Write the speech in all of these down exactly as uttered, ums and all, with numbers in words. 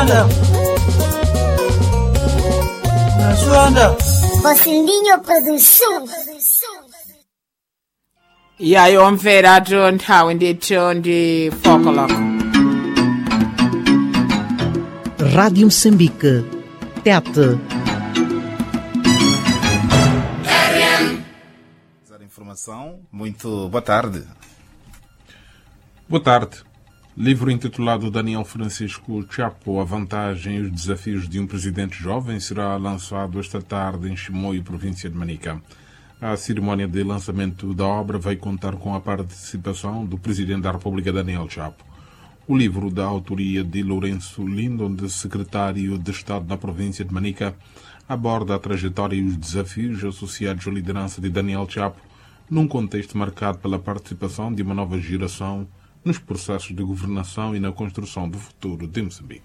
Joanda. Na Joanda. Bocindinho Produção. E aí, omvera nthawi ndithu ndi fokolo. Rádio Moçambique. Tete. Informação. Muito boa tarde. Boa tarde. Livro intitulado Daniel Francisco Chapo, a vantagem e os desafios de um presidente jovem será lançado esta tarde em Chimoio, província de Manica. A cerimónia de lançamento da obra vai contar com a participação do Presidente da República, Daniel Chapo. O livro, da autoria de Lourenço Lindon, de secretário de Estado na província de Manica, aborda a trajetória e os desafios associados à liderança de Daniel Chapo num contexto marcado pela participação de uma nova geração nos processos de governação e na construção do futuro de Moçambique.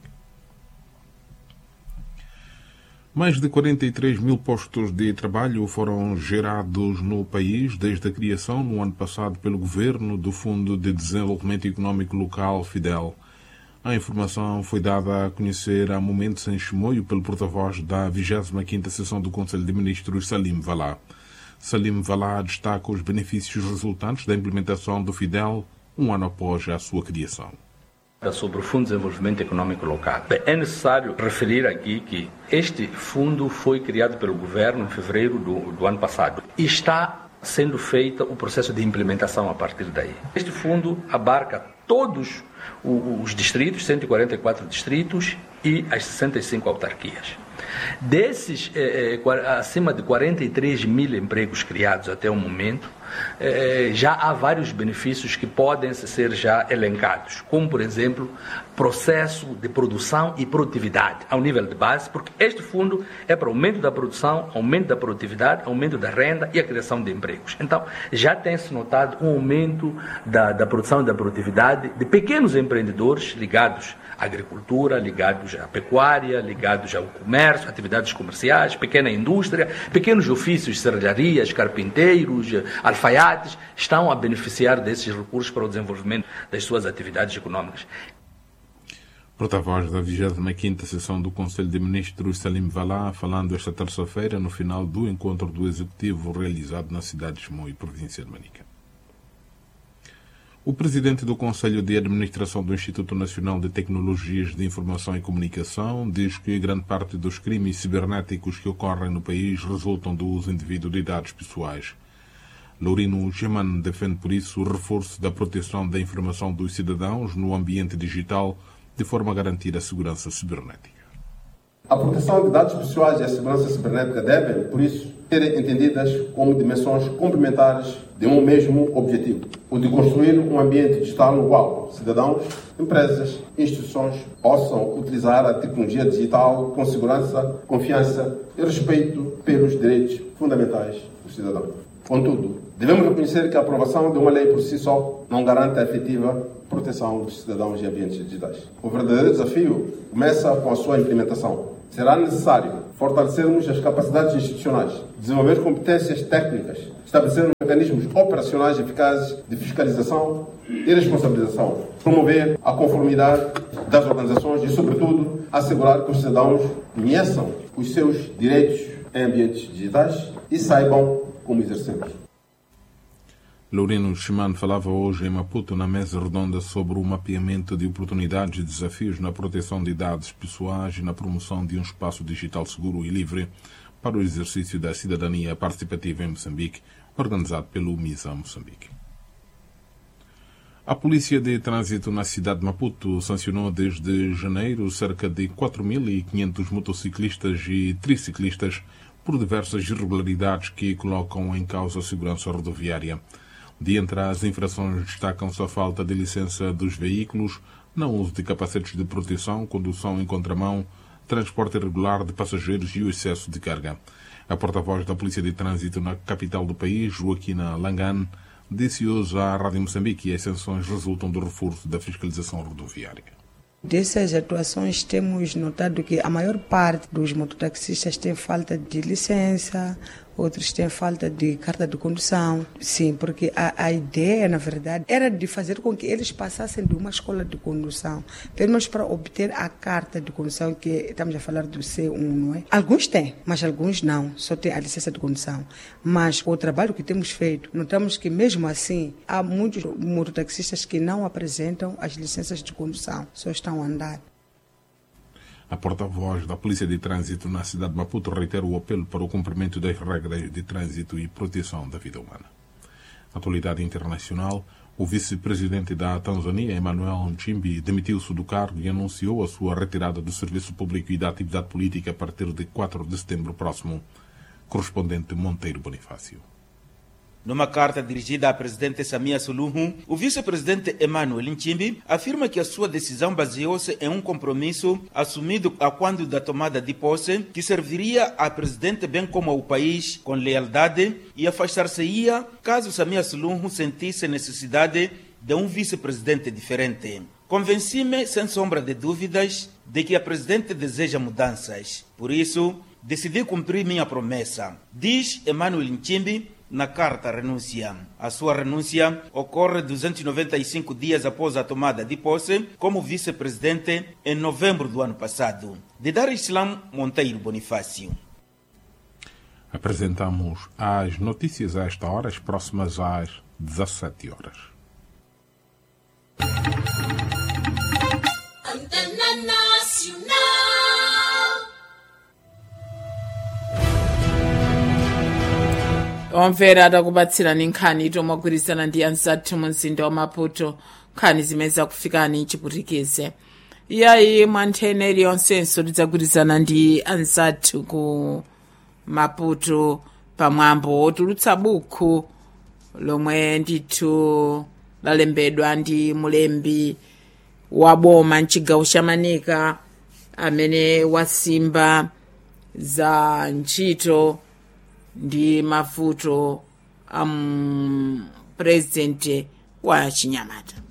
Mais de quarenta e três mil postos de trabalho foram gerados no país desde a criação no ano passado pelo Governo do Fundo de Desenvolvimento Económico Local, FIDEL. A informação foi dada a conhecer há momentos em Chimoio pelo porta-voz da vigésima quinta Sessão do Conselho de Ministros, Salim Valá. Salim Valá destaca os benefícios resultantes da implementação do FIDEL um ano após a sua criação. Sobre o Fundo de Desenvolvimento Económico Local. É necessário referir aqui que este fundo foi criado pelo Governo em fevereiro do, do ano passado e está sendo feito o processo de implementação a partir daí. Este fundo abarca todos os distritos, cento e quarenta e quatro distritos e as sessenta e cinco autarquias. Desses, eh, acima de quarenta e três mil empregos criados até o momento, eh, já há vários benefícios que podem ser já elencados, como, por exemplo, processo de produção e produtividade ao nível de base, porque este fundo é para aumento da produção, aumento da produtividade, aumento da renda e a criação de empregos. Então, já tem-se notado um aumento da, da produção e da produtividade de pequenos empreendedores ligados à agricultura, ligados à pecuária, ligados ao comércio, atividades comerciais, pequena indústria, pequenos ofícios, serralharias, carpinteiros, alfaiates, estão a beneficiar desses recursos para o desenvolvimento das suas atividades econômicas. Porta-voz da vigésima quinta Sessão do Conselho de Ministros, Salim Valá, falando esta terça-feira no final do encontro do Executivo realizado na cidade de Chimoio, província de Manica. O presidente do Conselho de Administração do Instituto Nacional de Tecnologias de Informação e Comunicação diz que grande parte dos crimes cibernéticos que ocorrem no país resultam do uso indevido de dados pessoais. Laurino Geman defende, por isso, o reforço da proteção da informação dos cidadãos no ambiente digital, de forma a garantir a segurança cibernética. A proteção de dados pessoais e a segurança cibernética devem, por isso, ser entendidas como dimensões complementares de um mesmo objetivo, o de construir um ambiente digital no qual cidadãos, empresas e instituições possam utilizar a tecnologia digital com segurança, confiança e respeito pelos direitos fundamentais dos cidadãos. Contudo, devemos reconhecer que a aprovação de uma lei por si só não garante a efetiva proteção dos cidadãos em ambientes digitais. O verdadeiro desafio começa com a sua implementação. Será necessário fortalecermos as capacidades institucionais, desenvolver competências técnicas, estabelecer mecanismos operacionais eficazes de fiscalização e responsabilização, promover a conformidade das organizações e, sobretudo, assegurar que os cidadãos conheçam os seus direitos em ambientes digitais e saibam como exercê-los. Laurino Chiman falava hoje em Maputo na mesa redonda sobre o mapeamento de oportunidades e desafios na proteção de dados pessoais e na promoção de um espaço digital seguro e livre para o exercício da cidadania participativa em Moçambique, organizado pelo MISA Moçambique. A Polícia de Trânsito na cidade de Maputo sancionou desde janeiro cerca de quatro mil e quinhentos motociclistas e triciclistas por diversas irregularidades que colocam em causa a segurança rodoviária. De entre as infrações destacam-se a falta de licença dos veículos, não uso de capacetes de proteção, condução em contramão, transporte irregular de passageiros e o excesso de carga. A porta-voz da Polícia de Trânsito na capital do país, Joaquina Langan, disse hoje à Rádio Moçambique que as sanções resultam do reforço da fiscalização rodoviária. Dessas atuações temos notado que a maior parte dos mototaxistas tem falta de licença, outros têm falta de carta de condução. Sim, porque a, a ideia, na verdade, era de fazer com que eles passassem de uma escola de condução, pelo menos para obter a carta de condução, que estamos a falar do C um, não é? Alguns têm, mas alguns não, só têm a licença de condução. Mas o trabalho que temos feito, notamos que mesmo assim, há muitos mototaxistas que não apresentam as licenças de condução, só estão a andar. A porta-voz da Polícia de Trânsito na cidade de Maputo reitera o apelo para o cumprimento das regras de trânsito e proteção da vida humana. Na atualidade internacional, o vice-presidente da Tanzânia, Emmanuel Nchimbi, demitiu-se do cargo e anunciou a sua retirada do serviço público e da atividade política a partir de quatro de setembro próximo. Correspondente Monteiro Bonifácio. Numa carta dirigida à presidente Samia Suluhu, o vice-presidente Emmanuel Nchimbi afirma que a sua decisão baseou-se em um compromisso assumido a quando da tomada de posse, que serviria à presidente bem como ao país com lealdade e afastar-se-ia caso Samia Suluhu sentisse necessidade de um vice-presidente diferente. Convenci-me, sem sombra de dúvidas, de que a presidente deseja mudanças. Por isso, decidi cumprir minha promessa, diz Emmanuel Nchimbi na carta renúncia. A sua renúncia ocorre duzentos e noventa e cinco dias após a tomada de posse como vice-presidente em novembro do ano passado. De Dar Islam, Monteiro Bonifácio. Apresentamos as notícias a esta hora, as próximas às dezassete horas. Antena Nacional. omvera atakubatsirani nkhani tomagwirizana ndi anzathu mu mzinda wa Maputo, nkhani zimene zakufikani chiputikize. Iyayi mwa nthene iliyonsenso tidzagwirizana ndi anzathu ku Maputo pamwambo otulutsa bukhu lomwe ndithu lalembedwa ndi mulembi wa boma mchigawo cha Manika amene wasimba za ntchito ndi mavuto a um, presidente wa Chinyamata.